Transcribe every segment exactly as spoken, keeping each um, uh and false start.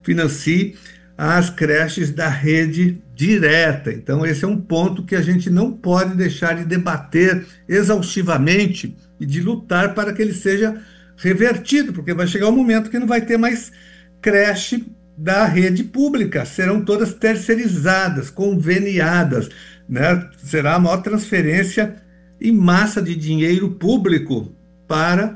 financie as creches da rede direta. Então, esse é um ponto que a gente não pode deixar de debater exaustivamente e de lutar para que ele seja revertido, porque vai chegar um momento que não vai ter mais creche da rede pública, serão todas terceirizadas, conveniadas, né? Será a maior transferência em massa de dinheiro público para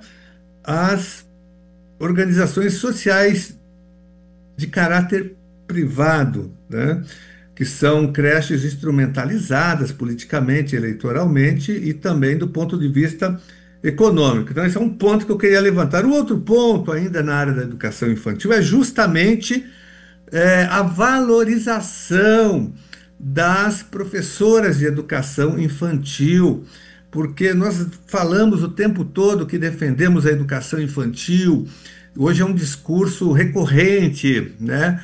as organizações sociais de caráter privado, né? Que são creches instrumentalizadas politicamente, eleitoralmente e também do ponto de vista econômico. Então, esse é um ponto que eu queria levantar. O outro ponto, ainda na área da educação infantil, é justamente é, a valorização das professoras de educação infantil, porque nós falamos o tempo todo que defendemos a educação infantil. Hoje é um discurso recorrente, né?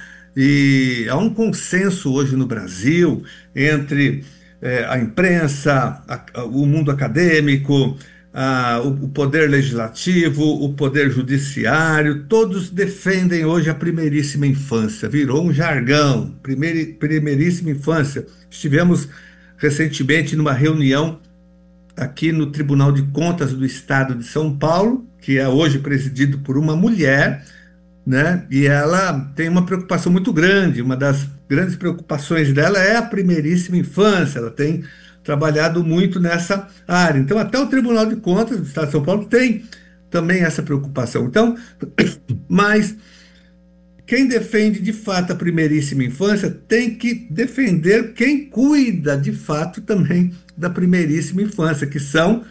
E há um consenso hoje no Brasil entre eh, a imprensa, a- a- o mundo acadêmico, a- o, o poder legislativo, o poder judiciário, todos defendem hoje a primeiríssima infância. Virou um jargão, primeiri- primeiríssima infância. Estivemos recentemente numa reunião aqui no Tribunal de Contas do Estado de São Paulo, que é hoje presidido por uma mulher, né? E ela tem uma preocupação muito grande. Uma das grandes preocupações dela é a primeiríssima infância. Ela tem trabalhado muito nessa área. Então, até o Tribunal de Contas do Estado de São Paulo tem também essa preocupação. Então, mas quem defende de fato a primeiríssima infância tem que defender quem cuida de fato também da primeiríssima infância, que são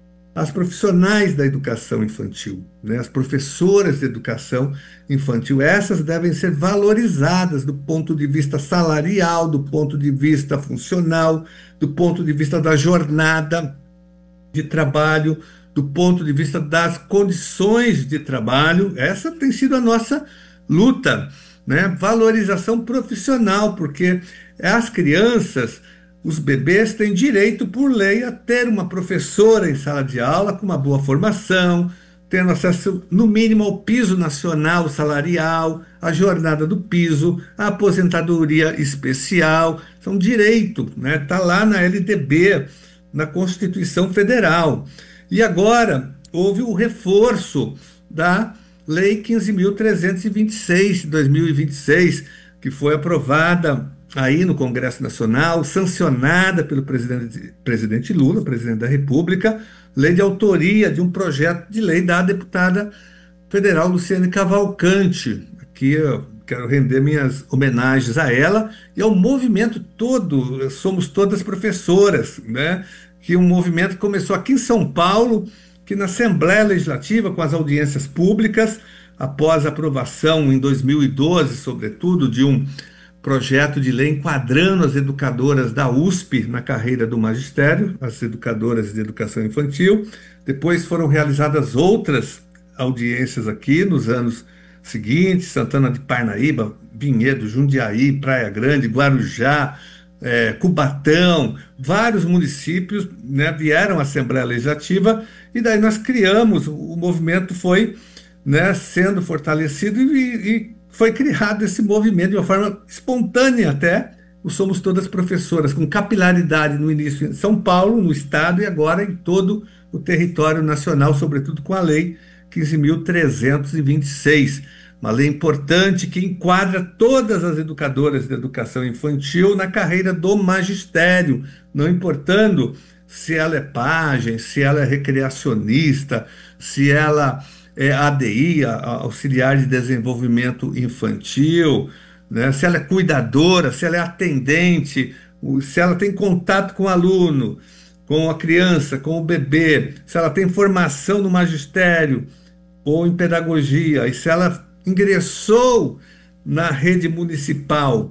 as profissionais da educação infantil, né? As professoras de educação infantil. Essas devem ser valorizadas do ponto de vista salarial, do ponto de vista funcional, do ponto de vista da jornada de trabalho, do ponto de vista das condições de trabalho. Essa tem sido a nossa luta, né? Valorização profissional, porque as crianças, os bebês têm direito por lei a ter uma professora em sala de aula com uma boa formação, tendo acesso no mínimo ao piso nacional salarial, à jornada do piso, à aposentadoria especial, são direito, né? Tá lá na L D B, na Constituição Federal. E agora houve o reforço da Lei quinze mil trezentos e vinte e seis de dois mil e vinte e seis, que foi aprovada aí no Congresso Nacional, sancionada pelo presidente, presidente Lula, presidente da República, lei de autoria de um projeto de lei da deputada federal Luciane Cavalcante. Aqui eu quero render minhas homenagens a ela e ao movimento todo, somos todas professoras, né? Que um movimento que começou aqui em São Paulo, que na Assembleia Legislativa, com as audiências públicas, após a aprovação em dois mil e doze, sobretudo, de um projeto de lei enquadrando as educadoras da U S P na carreira do magistério, as educadoras de educação infantil. Depois foram realizadas outras audiências aqui nos anos seguintes: Santana de Parnaíba, Vinhedo, Jundiaí, Praia Grande, Guarujá, é, Cubatão, vários municípios, né, vieram à Assembleia Legislativa e daí nós criamos, o movimento foi, né, sendo fortalecido e, e foi criado esse movimento de uma forma espontânea até. O Somos Todas Professoras, com capilaridade no início em São Paulo, no estado, e agora em todo o território nacional, sobretudo com a Lei quinze mil trezentos e vinte e seis. Uma lei importante que enquadra todas as educadoras de educação infantil na carreira do magistério, não importando se ela é pajem, se ela é recreacionista, se ela é A D I, auxiliar de desenvolvimento infantil, né? Se ela é cuidadora, se ela é atendente, se ela tem contato com o aluno, com a criança, com o bebê, se ela tem formação no magistério ou em pedagogia, e se ela ingressou na rede municipal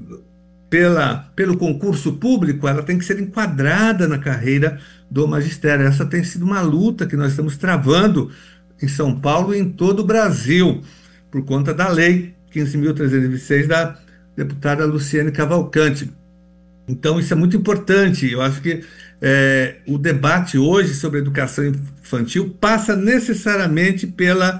pela, pelo concurso público, ela tem que ser enquadrada na carreira do magistério. Essa tem sido uma luta que nós estamos travando em São Paulo e em todo o Brasil, por conta da Lei quinze mil trezentos e vinte e seis da deputada Luciane Cavalcante. Então, isso é muito importante. Eu acho que é, o debate hoje sobre educação infantil passa necessariamente pela,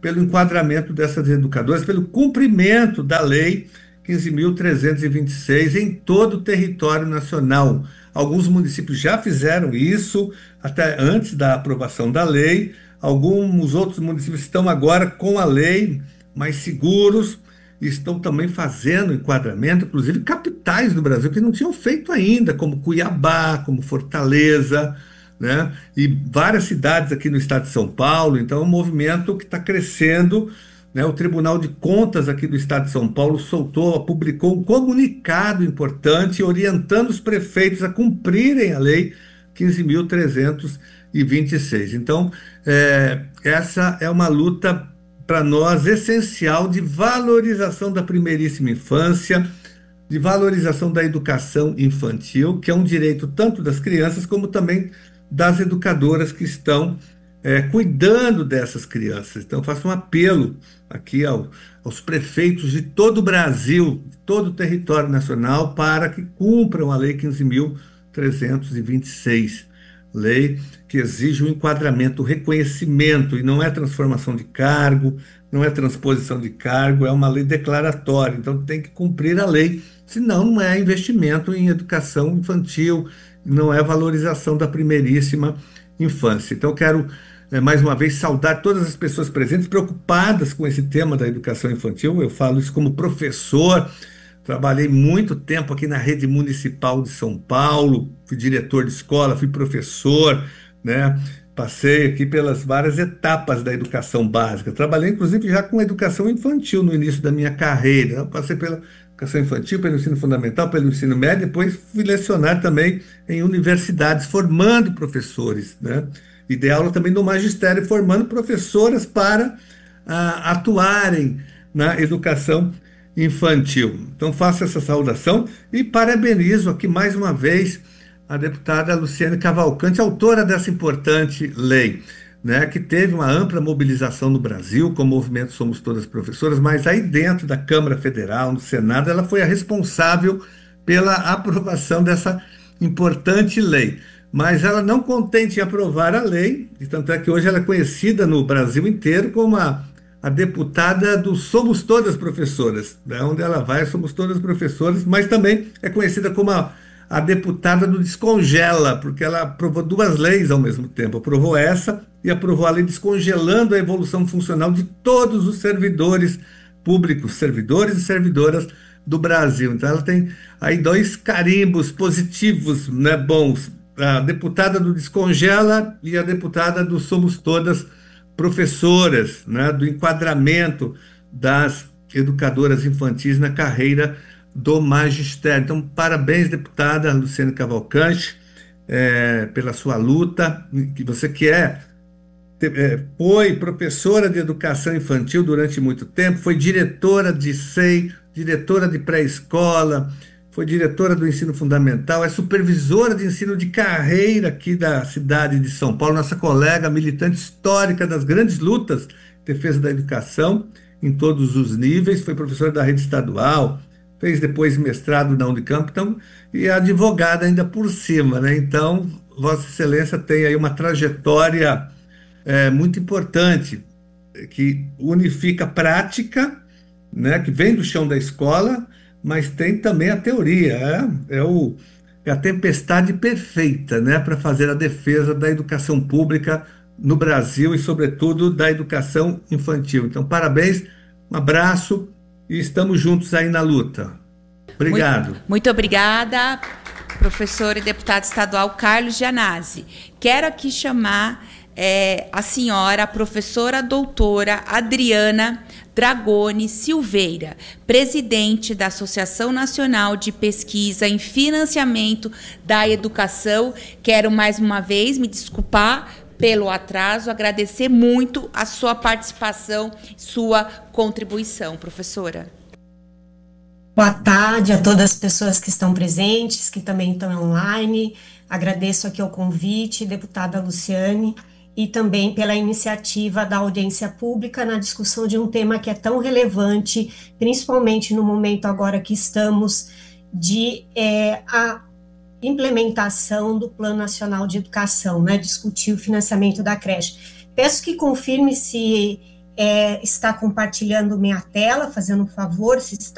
pelo enquadramento dessas educadoras, pelo cumprimento da Lei quinze mil trezentos e vinte e seis em todo o território nacional. Alguns municípios já fizeram isso, até antes da aprovação da lei. Alguns outros municípios estão agora com a lei mais seguros, e estão também fazendo enquadramento, inclusive capitais do Brasil que não tinham feito ainda, como Cuiabá, como Fortaleza, né? E várias cidades aqui no estado de São Paulo. Então é um movimento que está crescendo, né? O Tribunal de Contas aqui do estado de São Paulo soltou, publicou um comunicado importante orientando os prefeitos a cumprirem a lei quinze mil trezentos e vinte e seis. Então, é, essa é uma luta para nós essencial de valorização da primeiríssima infância, de valorização da educação infantil, que é um direito tanto das crianças como também das educadoras que estão é, cuidando dessas crianças. Então, faço um apelo aqui ao, aos prefeitos de todo o Brasil, de todo o território nacional, para que cumpram a Lei quinze mil trezentos e vinte e seis. Lei que exige o enquadramento, o reconhecimento, e não é transformação de cargo, não é transposição de cargo, é uma lei declaratória. Então tem que cumprir a lei, senão não é investimento em educação infantil, não é valorização da primeiríssima infância. Então quero, é, mais uma vez, saudar todas as pessoas presentes preocupadas com esse tema da educação infantil. Eu falo isso como professor. Trabalhei muito tempo aqui na rede municipal de São Paulo, fui diretor de escola, fui professor, né? Passei aqui pelas várias etapas da educação básica. Trabalhei, inclusive, já com educação infantil no início da minha carreira. Eu passei pela educação infantil, pelo ensino fundamental, pelo ensino médio, depois fui lecionar também em universidades, formando professores, né? E dei aula também no magistério, formando professoras para ah, atuarem na educação infantil. Então faço essa saudação e parabenizo aqui mais uma vez a deputada Luciane Cavalcante, autora dessa importante lei, né, que teve uma ampla mobilização no Brasil com o movimento Somos Todas Professoras, mas aí dentro da Câmara Federal, no Senado, ela foi a responsável pela aprovação dessa importante lei. Mas ela não contente em aprovar a lei, e tanto é que hoje ela é conhecida no Brasil inteiro como a a deputada do Somos Todas Professoras, né? Onde ela vai, somos todas professoras, mas também é conhecida como a, a deputada do Descongela, porque ela aprovou duas leis ao mesmo tempo. Aprovou essa e aprovou a lei descongelando a evolução funcional de todos os servidores públicos, servidores e servidoras do Brasil. Então ela tem aí dois carimbos positivos, né, bons. A deputada do Descongela e a deputada do Somos Todas Professoras, né, do enquadramento das educadoras infantis na carreira do magistério. Então, parabéns, deputada Luciane Cavalcante, é, pela sua luta, que você que é, é, foi professora de educação infantil durante muito tempo, foi diretora de S E I, diretora de pré-escola, foi diretora do ensino fundamental, é supervisora de ensino de carreira aqui da cidade de São Paulo, nossa colega militante histórica das grandes lutas em defesa da educação em todos os níveis, foi professora da rede estadual, fez depois mestrado na Unicamp, então, e é advogada ainda por cima, né? Então, Vossa Excelência tem aí uma trajetória é, muito importante, que unifica a prática, né, que vem do chão da escola, mas tem também a teoria, é, é, o, é a tempestade perfeita, né, para fazer a defesa da educação pública no Brasil e, sobretudo, da educação infantil. Então, parabéns, um abraço e estamos juntos aí na luta. Obrigado. Muito, muito obrigada, professor e deputado estadual Carlos Gianazzi. Quero aqui chamar é, a senhora, a professora doutora Adriana Dragoni Silveira, presidente da Associação Nacional de Pesquisa em Financiamento da Educação. Quero mais uma vez me desculpar pelo atraso, agradecer muito a sua participação, sua contribuição, professora. Boa tarde a todas as pessoas que estão presentes, que também estão online. Agradeço aqui o convite, deputada Luciane, e também pela iniciativa da audiência pública na discussão de um tema que é tão relevante, principalmente no momento agora que estamos de é, a implementação do Plano Nacional de Educação, né, discutir o financiamento da creche. Peço que confirme se é, estar compartilhando minha tela, fazendo um favor, se está